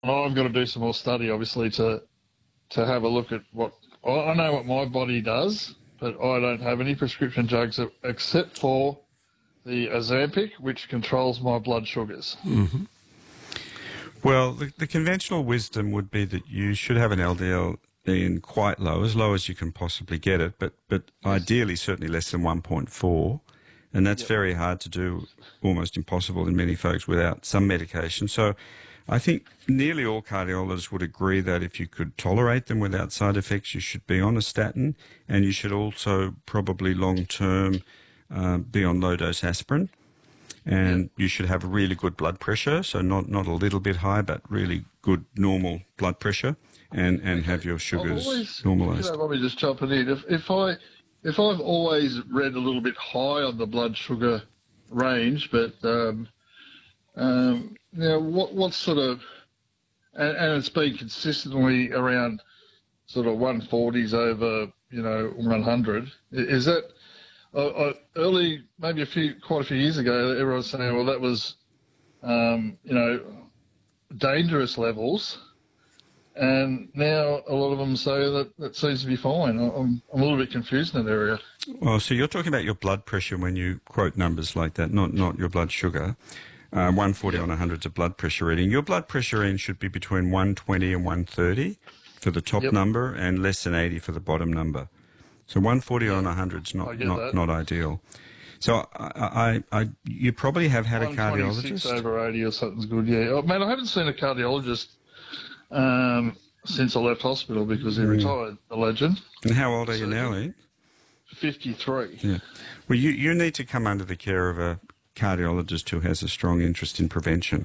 I've got to do some more study, obviously, to have a look at what I know what my body does, but I don't have any prescription drugs except for the Ozempic, which controls my blood sugars. Mm-hmm. Well, the conventional wisdom would be that you should have an LDL in quite low as you can possibly get it, but ideally certainly less than 1.4, and that's very hard to do, almost impossible in many folks without some medication. So I think nearly all cardiologists would agree that if you could tolerate them without side effects, you should be on a statin, and you should also probably long-term be on low-dose aspirin. And you should have a really good blood pressure, so not a little bit high, but really good normal blood pressure, and have your sugars normalised. Let me just jump in. If I've always read a little bit high on the blood sugar range, but what sort of, and it's been consistently around sort of 140s over 100. Is that? Early, maybe quite a few years ago, everyone was saying, well, that was, dangerous levels. And now a lot of them say that seems to be fine. I'm a little bit confused in that area. Well, so you're talking about your blood pressure when you quote numbers like that, not your blood sugar. 140 on 100 is a blood pressure reading. Your blood pressure reading should be between 120 and 130 for the top number and less than 80 for the bottom number. So 140 on 100 is not ideal. So you probably have had a cardiologist. 126 over 80 or something's good, yeah. Oh, man, I haven't seen a cardiologist since I left hospital because he retired, the legend. And how old are you now, Ian? 53. Yeah. Well, you need to come under the care of a cardiologist who has a strong interest in prevention.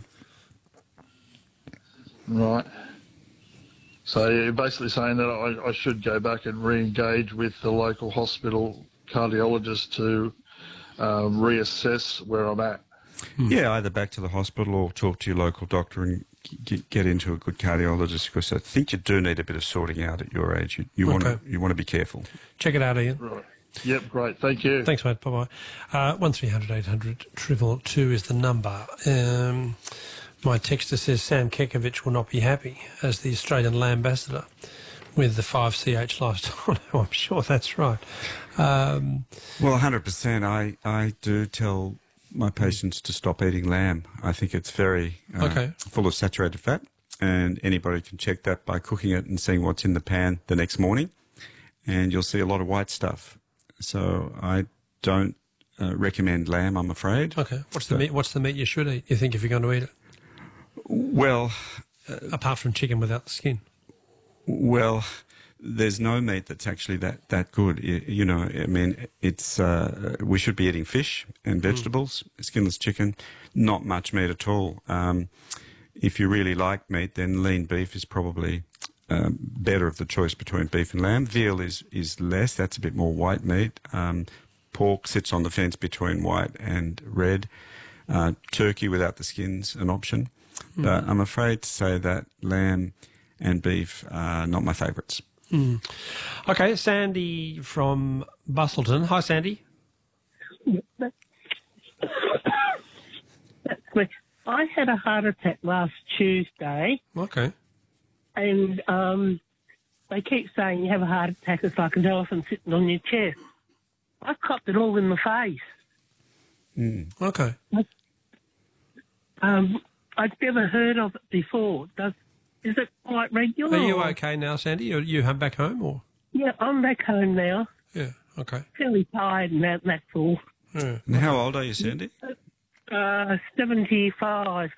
Right. So you're basically saying that I should go back and re-engage with the local hospital cardiologist to reassess where I'm at. Yeah, either back to the hospital or talk to your local doctor and get into a good cardiologist, because I think you do need a bit of sorting out at your age. You want to be careful. Check it out, Ian. Right. Yep, great. Thank you. Thanks, mate. Bye-bye. 1300 800 222 is the number. My texter says Sam Kekovich will not be happy as the Australian Land Ambassador with the 5CH lifestyle. I'm sure that's right. Well, 100%. I do tell my patients to stop eating lamb. I think it's very full of saturated fat, and anybody can check that by cooking it and seeing what's in the pan the next morning, and you'll see a lot of white stuff. So I don't recommend lamb, I'm afraid. Okay. What's the meat you should eat, you think, if you're going to eat it? Well, apart from chicken without the skin. Well, there's no meat that's actually that good. I mean, it's we should be eating fish and vegetables, skinless chicken, not much meat at all. If you really like meat, then lean beef is probably better of the choice between beef and lamb. Veal is less. That's a bit more white meat. Pork sits on the fence between white and red. Turkey without the skin's an option. But I'm afraid to say that lamb and beef are not my favourites. Okay, Sandy from Bustleton. Hi, Sandy. I had a heart attack last Tuesday. Okay. And they keep saying you have a heart attack, it's like an elephant sitting on your chest. I copped it all in the face. Okay. I'd never heard of it before. Is it quite regular? Are you okay now, Sandy? Are you back home, or? Yeah, I'm back home now. Yeah, okay. Fairly tired and that's all. Yeah. And how old are you, Sandy? 75.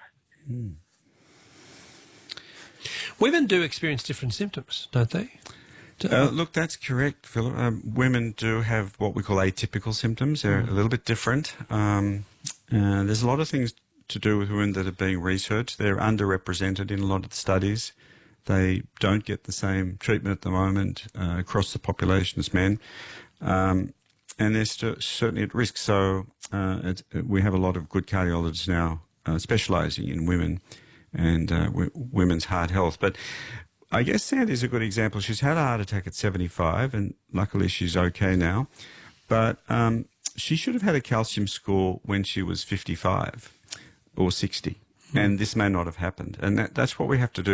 Women do experience different symptoms, don't they? Look, that's correct, Philip. Women do have what we call atypical symptoms. They're a little bit different. There's a lot of things to do with women that are being researched. They're underrepresented in a lot of the studies. They don't get the same treatment at the moment across the population as men. And they're certainly at risk. So we have a lot of good cardiologists now specialising in women and women's heart health. But I guess Sandy's a good example. She's had a heart attack at 75, and luckily she's okay now. But she should have had a calcium score when she was 55 or 60, and this may not have happened. And that's what we have to do.